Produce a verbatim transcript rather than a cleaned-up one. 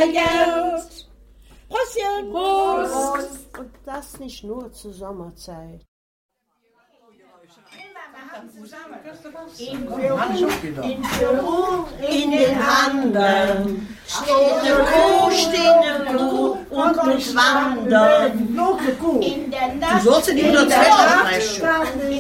feiert. Prostchen! Prost! Und das nicht nur zur Sommerzeit. In Peru, in den Anden, steht eine Kuh, steht eine Kuh und muss wandern. In der Nacht, Du sollst ja nicht nur zwei Stunden